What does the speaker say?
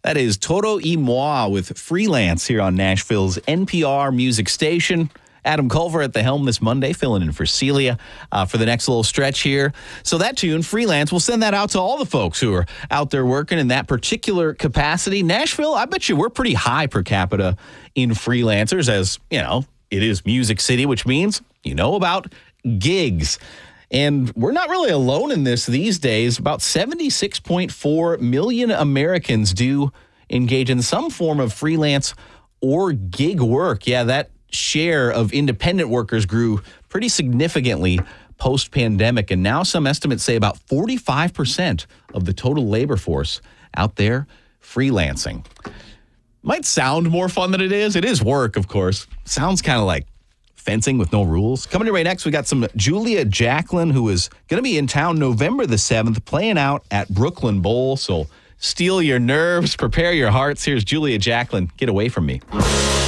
That is Toro y Moi with Freelance here on Nashville's NPR music station. Adam Culver at the helm this Monday, filling in for Celia for the next little stretch here. So that tune, Freelance, we'll send that out to all the folks who are out there working in that particular capacity. Nashville, I bet you we're pretty high per capita in freelancers, as, you know, it is Music City, which means you know about gigs. And we're not really alone in this these days. About 76.4 million Americans do engage in some form of freelance or gig work. Yeah, that share of independent workers grew pretty significantly post-pandemic, and now some estimates say about 45% of the total labor force out there freelancing. Might sound more fun than it is. It is work, of course. Sounds kind of like fencing with no rules. Coming to right next, we got some Julia Jacklin, who is going to be in town November the 7th, playing out at Brooklyn Bowl. So steel your nerves, prepare your hearts. Here's Julia Jacklin, Get Away From Me.